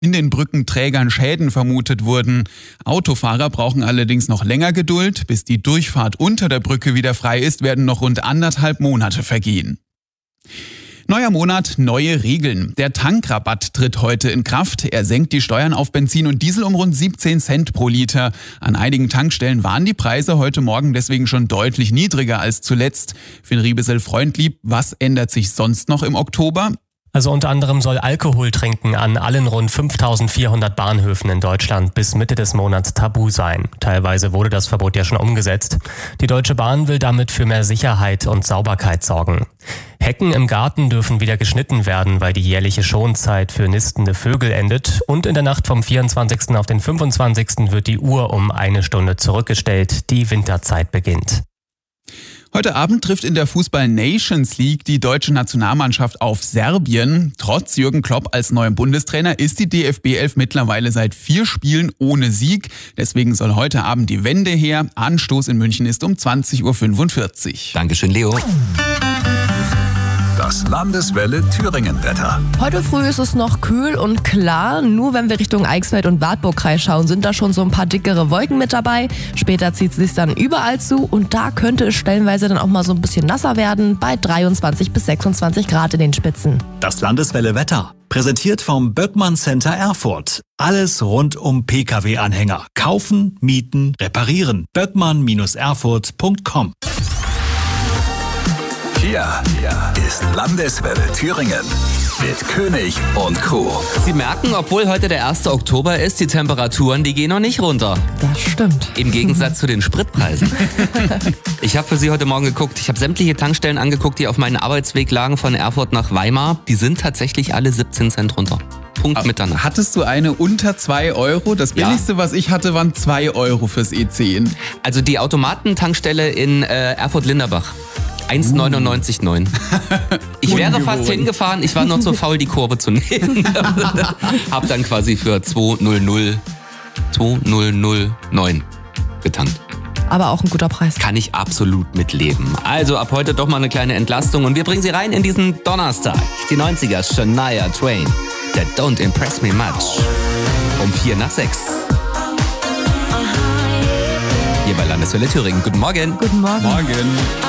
in den Brückenträgern Schäden vermutet wurden. Autofahrer brauchen allerdings noch länger Geduld. Bis die Durchfahrt unter der Brücke wieder frei ist, werden noch rund 1,5 Monate vergehen. Neuer Monat, neue Regeln. Der Tankrabatt tritt heute in Kraft. Er senkt die Steuern auf Benzin und Diesel um rund 17 Cent pro Liter. An einigen Tankstellen waren die Preise heute Morgen deswegen schon deutlich niedriger als zuletzt. Finn Riebesel-Freundlieb, was ändert sich sonst noch im Oktober? Also unter anderem soll Alkoholtrinken an allen rund 5.400 Bahnhöfen in Deutschland bis Mitte des Monats tabu sein. Teilweise wurde das Verbot ja schon umgesetzt. Die Deutsche Bahn will damit für mehr Sicherheit und Sauberkeit sorgen. Hecken im Garten dürfen wieder geschnitten werden, weil die jährliche Schonzeit für nistende Vögel endet. Und in der Nacht vom 24. auf den 25. wird die Uhr um 1 Stunde zurückgestellt. Die Winterzeit beginnt. Heute Abend trifft in der Fußball-Nations League die deutsche Nationalmannschaft auf Serbien. Trotz Jürgen Klopp als neuem Bundestrainer ist die DFB 11 mittlerweile seit 4 Spielen ohne Sieg. Deswegen soll heute Abend die Wende her. Anstoß in München ist um 20.45 Uhr. Dankeschön, Leo. Das Landeswelle Thüringen-Wetter. Heute früh ist es noch kühl und klar. Nur wenn wir Richtung Eichsfeld und Wartburgkreis schauen, sind da schon so ein paar dickere Wolken mit dabei. Später zieht es sich dann überall zu und da könnte es stellenweise dann auch mal so ein bisschen nasser werden, bei 23 bis 26 Grad in den Spitzen. Das Landeswelle Wetter. Präsentiert vom Böckmann Center Erfurt. Alles rund um Pkw-Anhänger. Kaufen, mieten, reparieren. böckmann-erfurt.com. Hier ist Landeswelle Thüringen mit König und Co. Sie merken, obwohl heute der 1. Oktober ist, die Temperaturen, die gehen noch nicht runter. Das stimmt. Im Gegensatz zu den Spritpreisen. Ich habe für Sie heute Morgen geguckt. Ich habe sämtliche Tankstellen angeguckt, die auf meinem Arbeitsweg lagen von Erfurt nach Weimar. Die sind tatsächlich alle 17 Cent runter. Punkt Mitternacht. Hattest du eine unter 2 Euro? Das billigste, was ich hatte, waren 2 Euro fürs E10. Also die Automatentankstelle in Erfurt-Linderbach. 1,99,9. Ich wäre fast hingefahren, ich war noch zu faul, die Kurve zu nehmen. Hab dann quasi für 2,009 getankt. Aber auch ein guter Preis. Kann ich absolut mitleben. Also ab heute doch mal eine kleine Entlastung und wir bringen Sie rein in diesen Donnerstag. Die 90er, Shania Twain. That Don't Impress Me Much. Um 5:45. Hier bei Landeswelle Thüringen. Guten Morgen. Guten Morgen. Morgen.